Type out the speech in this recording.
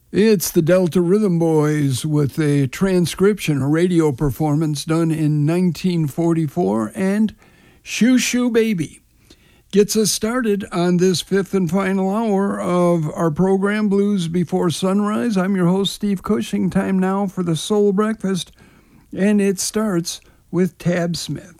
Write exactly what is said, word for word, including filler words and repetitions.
It's the Delta Rhythm Boys with a transcription, a radio performance done in nineteen forty-four, and Shoo Shoo Baby gets us started on this fifth and final hour of our program, Blues Before Sunrise. I'm your host, Steve Cushing. Time now for the Soul Breakfast, and it starts with Tab Smith.